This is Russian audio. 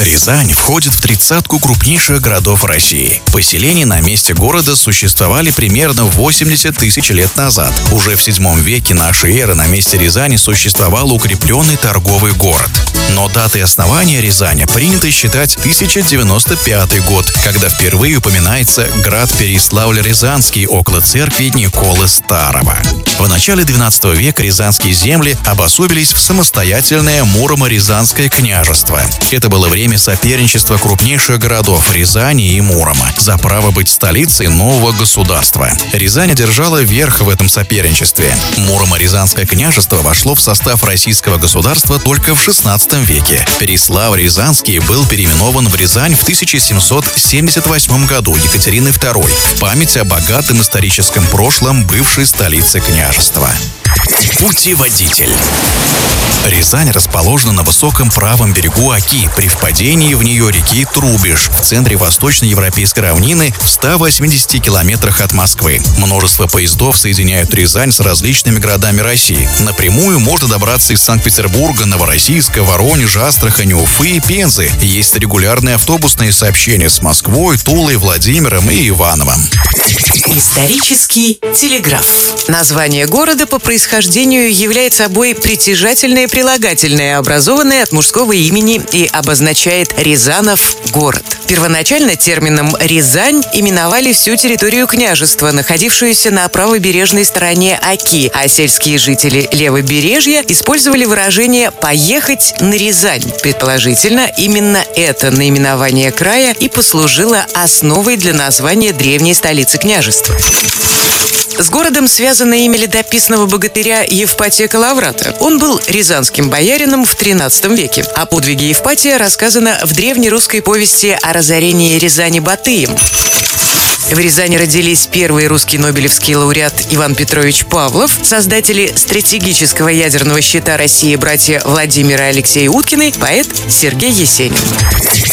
Рязань входит в тридцатку крупнейших городов России. Поселения на месте города существовали примерно 80 тысяч лет назад. Уже в 7 веке нашей эры на месте Рязани существовал укрепленный торговый город. Но датой основания Рязани принято считать 1095 год, когда впервые упоминается град Переяславль-Рязанский около церкви Николы Старого. В начале XII века рязанские земли обособились в самостоятельное Муромо-Рязанское княжество. Это было время соперничества крупнейших городов Рязани и Мурома за право быть столицей нового государства. Рязань одержала верх в этом соперничестве. Муромо-Рязанское княжество вошло в состав российского государства только в XVI веке. Переяславль-Рязанский был переименован в Рязань в 1778 году Екатериной II в память о богатом историческом прошлом бывшей столицы княжества. Путеводитель. Рязань расположена на высоком правом берегу Оки, при впадении в нее реки Трубеж, в центре восточноевропейской равнины, в 180 километрах от Москвы. Множество поездов соединяют Рязань с различными городами России. Напрямую можно добраться из Санкт-Петербурга, Новороссийска, Воронежа, Астрахани, Уфы и Пензы. Есть регулярные автобусные сообщения с Москвой, Тулой, Владимиром и Ивановым. Исторический телеграф. Название города по происхождению является собой притяжательное прилагательное, образованное от мужского имени и обозначает Рязанов город. Первоначально термином «Рязань» именовали всю территорию княжества, находившуюся на правобережной стороне Оки, а сельские жители левобережья использовали выражение «поехать на Рязань». Предположительно, именно это наименование края и послужило основой для названия древней столицы княжества. С городом связано имя летописного богатыря Евпатия Калаврата. Он был рязанским боярином в XIII веке. О подвиге Евпатия рассказано в древнерусской повести о разорении Рязани Батыем. В Рязани родились первый русский нобелевский лауреат Иван Петрович Павлов, создатели стратегического ядерного щита России братья Владимир и Алексей Уткины, поэт Сергей Есенин.